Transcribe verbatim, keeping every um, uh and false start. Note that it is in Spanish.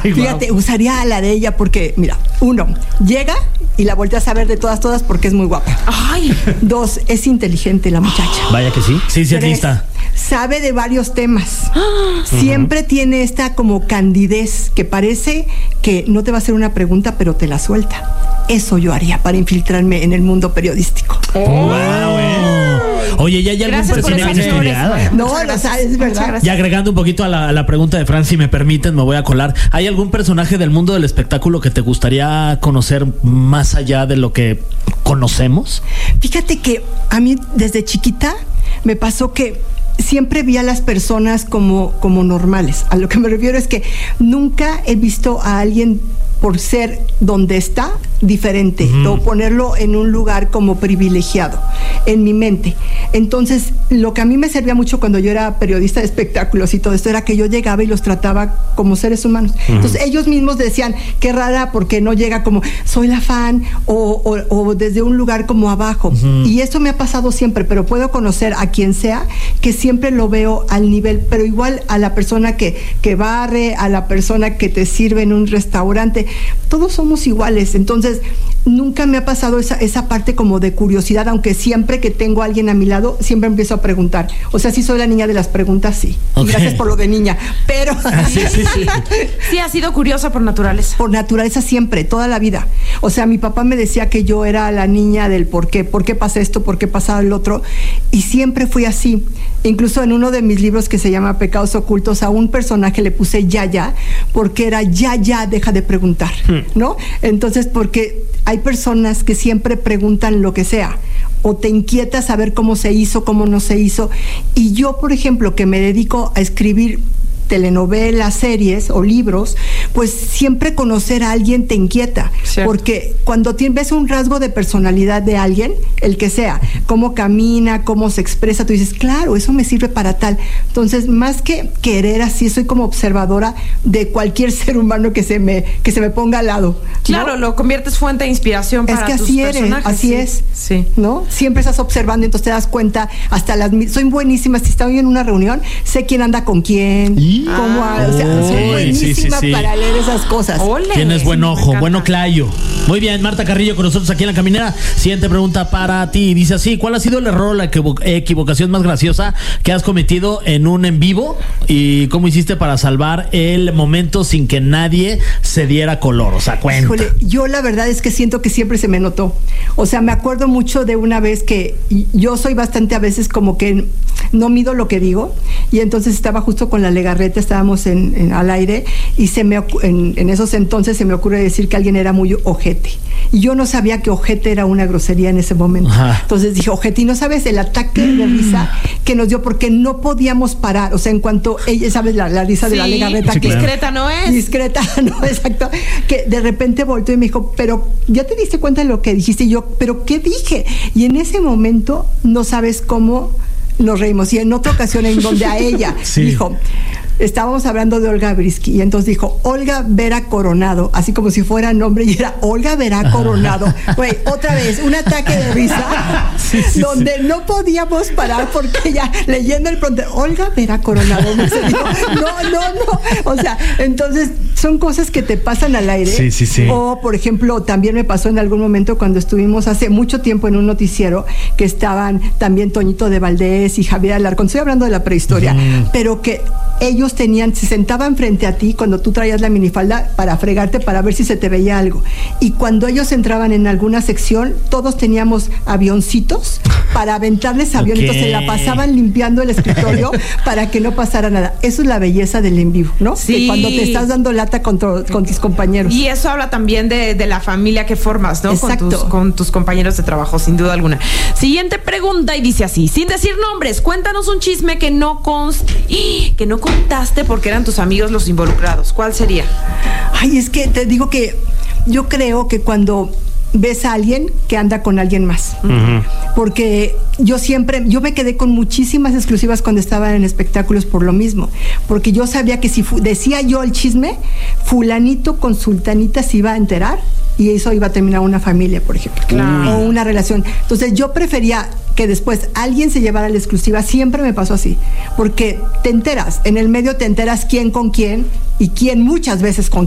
Ay, Fíjate, wow. usaría la de ella porque, mira, uno, llega y la volteas a ver de todas, todas porque es muy guapa. Ay. Dos, es inteligente la muchacha. Vaya que sí. Sí, sí, es Tres, lista. sabe de varios temas. Siempre uh-huh. tiene esta como candidez que parece que no te va a hacer una pregunta, pero te la suelta. Eso yo haría para infiltrarme en el mundo periodístico. Oh. Wow, eh. Oye, ¿ya hay algún Gracias por personaje esas estudiado? flores. No, Muchas lo sabes, es Muchas verdad. gracias. Y agregando un poquito a la, a la pregunta de Fran, si me permiten, me voy a colar. ¿Hay algún personaje del mundo del espectáculo que te gustaría conocer más allá de lo que conocemos? Fíjate que a mí desde chiquita me pasó que siempre vi a las personas como, como normales. A lo que me refiero es que nunca he visto a alguien por ser donde está diferente, uh-huh. o ponerlo en un lugar como privilegiado en mi mente. Entonces, lo que a mí me servía mucho cuando yo era periodista de espectáculos y todo esto era que yo llegaba y los trataba como seres humanos. Uh-huh. Entonces, ellos mismos decían, qué rara porque no llega como soy la fan o, o, o desde un lugar como abajo. Uh-huh. Y eso me ha pasado siempre, pero puedo conocer a quien sea que siempre lo veo al nivel, pero igual a la persona que, que barre, a la persona que te sirve en un restaurante. Todos somos iguales, entonces nunca me ha pasado esa, esa parte como de curiosidad, aunque siempre que tengo a alguien a mi lado, siempre empiezo a preguntar. O sea, sí soy la niña de las preguntas, sí. Okay. Gracias por lo de niña, pero... Sí, sí, sí. Sí, has sido curiosa por naturaleza. Por naturaleza siempre, toda la vida. O sea, mi papá me decía que yo era la niña del por qué, por qué pasa esto, por qué pasa el otro, y siempre fui así. Incluso en uno de mis libros que se llama Pecados Ocultos, a un personaje le puse ya, ya, porque era ya, ya, deja de preguntar, ¿no? Entonces, porque hay personas que siempre preguntan lo que sea, o te inquieta saber cómo se hizo, cómo no se hizo. Y yo, por ejemplo, que me dedico a escribir telenovelas, series o libros, pues siempre conocer a alguien te inquieta. Cierto. Porque cuando ves un rasgo de personalidad de alguien, el que sea, cómo camina, cómo se expresa, tú dices, claro, eso me sirve para tal. Entonces, más que querer así, soy como observadora de cualquier ser humano que se me, que se me ponga al lado, ¿no? Claro, lo conviertes fuente de inspiración para es que tus así eres, personajes. así sí. es, sí. ¿no? Siempre estás observando, entonces te das cuenta, hasta las... Soy buenísima, si estoy en una reunión, sé quién anda con quién, ¿Y? cómo, Ah, o sea, oh, soy buenísima sí, sí, sí. para leer esas cosas. Ole, Tienes buen ojo, me bueno encanta. clayo. Muy bien, Marta Carrillo con nosotros aquí en La Caminera. Siguiente pregunta para ti. Dice así, ¿cuál ha sido el error o la equivo- equivocación más graciosa que has cometido en un en vivo? ¿Y cómo hiciste para salvar el momento sin que nadie se diera color? O sea, cuenta. Híjole, yo la verdad es que siento que siempre se me notó. O sea, me acuerdo mucho de una vez que yo soy bastante a veces como que no mido lo que digo, y entonces estaba justo con la Legarreta, estábamos en, en, al aire, y se me en, en esos entonces se me ocurre decir que alguien era muy ojete. Y yo no sabía que ojete era una grosería en ese momento. Ajá. Entonces dije, ojete, y no sabes el ataque de risa que nos dio, porque no podíamos parar. O sea, en cuanto ella, ¿sabes? La, la risa sí, de la Legarreta. Sí, que discreta no es. Discreta, no, exacto. Que de repente volteó y me dijo, pero ¿ya te diste cuenta de lo que dijiste? Y yo, ¿pero qué dije? Y en ese momento no sabes cómo nos reímos. Y en otra ocasión en donde a ella sí. dijo, estábamos hablando de Olga Brisky, y entonces dijo, Olga Vera Coronado, así como si fuera nombre, y era Olga Vera Coronado. Güey, otra vez, un ataque de risa, sí, sí, donde sí. no podíamos parar, porque ya leyendo el pronto, Olga Vera Coronado, no, no, no, no, o sea, entonces son cosas que te pasan al aire. Sí, sí, sí. O, por ejemplo, también me pasó en algún momento cuando estuvimos hace mucho tiempo en un noticiero, que estaban también Toñito de Valdés y Javier Alarcón, estoy hablando de la prehistoria, mm. pero que ellos tenían, se sentaban frente a ti cuando tú traías la minifalda para fregarte, para ver si se te veía algo. Y cuando ellos entraban en alguna sección, todos teníamos avioncitos para aventarles aviones, okay. Se la pasaban limpiando el escritorio para que no pasara nada. Eso es la belleza del en vivo, ¿no? Sí. Que cuando te estás dando lata con, to, con tus compañeros. Y eso habla también de, de la familia que formas, ¿no? Exacto. Con tus, con tus compañeros de trabajo, sin duda alguna. Siguiente pregunta, y dice así, sin decir nombres, cuéntanos un chisme que no const... que no contaste porque eran tus amigos los involucrados. ¿Cuál sería? Ay, es que te digo que yo creo que cuando ves a alguien que anda con alguien más, uh-huh. porque yo siempre, yo me quedé con muchísimas exclusivas cuando estaba en espectáculos por lo mismo, porque yo sabía que si fu- decía yo el chisme, fulanito con sultanita se iba a enterar y eso iba a terminar una familia, por ejemplo, claro. o una relación. Entonces yo prefería que después alguien se llevara la exclusiva. Siempre me pasó así, porque te enteras, en el medio te enteras quién con quién y quién muchas veces con